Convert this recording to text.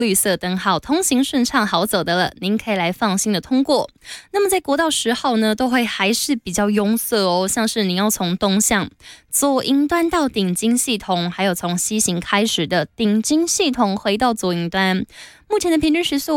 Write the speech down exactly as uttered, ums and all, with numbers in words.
绿色灯号通行顺畅好走的了，您可以来放心的通过。那么在国道十号呢，都会还是比较拥塞哦，像是您要从东向左营端到顶金系统，还有从西行开始的顶金系统回到左营端，目前的平均时速